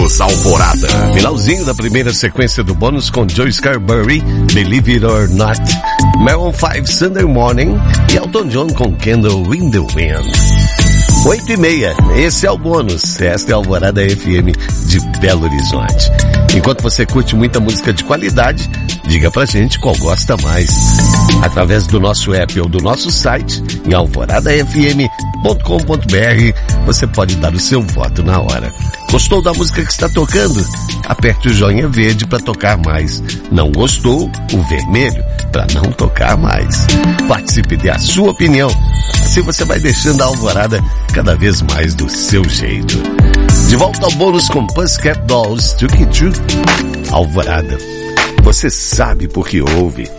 Bônus Alvorada. Finalzinho da primeira sequência do bônus com Joe Scarberry, Believe It or Not, Maroon 5, Sunday Morning e Elton John com Candle in the Wind. 8h30, esse é o bônus, esta é a Alvorada FM de Belo Horizonte. Enquanto você curte muita música de qualidade, diga pra gente qual gosta mais. Através do nosso app ou do nosso site, em alvoradafm.com.br, você pode dar o seu voto na hora. Gostou da música que está tocando? Aperte o joinha verde para tocar mais. Não gostou? O vermelho para não tocar mais. Participe, dê a sua opinião. Assim você vai deixando a Alvorada cada vez mais do seu jeito. De volta ao bônus com Pussycat Dolls, Took It True. Alvorada, você sabe por que ouve.